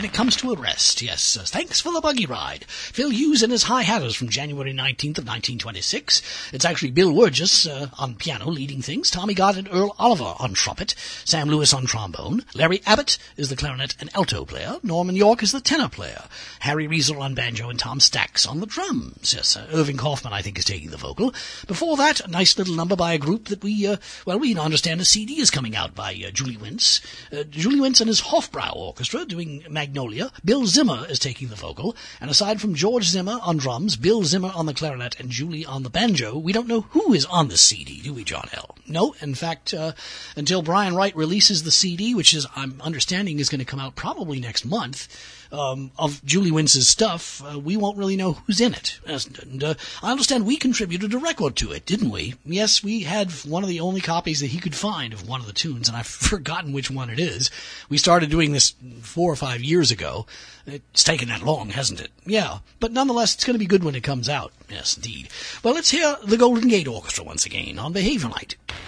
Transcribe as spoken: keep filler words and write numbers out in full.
and it comes to a rest. Yes, uh, thanks for the buggy ride. Phil Hughes and his High Hatters from January nineteenth of nineteen twenty-six. It's actually Bill Wurgis uh, on piano leading things, Tommy Gott and Earl Oliver on trumpet, Sam Lewis on trombone, Larry Abbott is the clarinet and alto player, Norman York is the tenor player, Harry Riesel on banjo, and Tom Stax on the drums. Yes, uh, Irving Kaufman, I think, is taking the vocal. Before that, a nice little number by a group that we, uh, well, we understand a C D is coming out by uh, Julie Wentz. Uh, Julie Wentz and his Hofbrau Orchestra doing Magnolia. Bill Zimmer is taking the vocal. And aside from George Zimmer on drums, Bill Zimmer on the clarinet, and Julie on the banjo, we don't know who is on the C D, do we, John L? No, in fact, uh, until Brian Wright releases the C D, which is, I'm understanding, is going to come out probably next month, Um, of Julie Wentz's stuff, uh, we won't really know who's in it. And uh, I understand we contributed a record to it, didn't we? Yes, we had one of the only copies that he could find of one of the tunes, and I've forgotten which one it is. We started doing this four or five years ago. It's taken that long, hasn't it? Yeah, but nonetheless, it's going to be good when it comes out. Yes, indeed. Well, let's hear the Golden Gate Orchestra once again on Behavior Night.